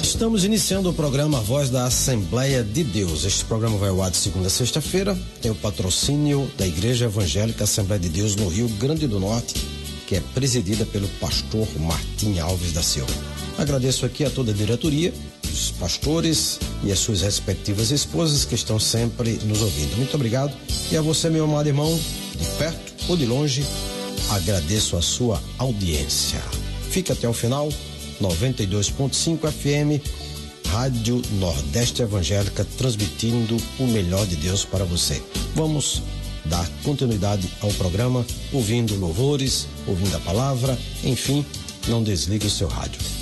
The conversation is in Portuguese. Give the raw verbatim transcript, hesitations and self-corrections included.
Estamos iniciando o programa Voz da Assembleia de Deus. Este programa vai ao ar de segunda a sexta-feira. Tem o patrocínio da Igreja Evangélica Assembleia de Deus no Rio Grande do Norte, que é presidida pelo pastor Martim Alves da Silva. Agradeço aqui a toda a diretoria, os pastores e as suas respectivas esposas que estão sempre nos ouvindo. Muito obrigado. E a você, meu amado irmão, de perto ou de longe, agradeço a sua audiência. Fique até o final. noventa e dois ponto cinco F M, Rádio Nordeste Evangélica, transmitindo o melhor de Deus para você. Vamos dar continuidade ao programa, ouvindo louvores, ouvindo a palavra, enfim, não desligue o seu rádio.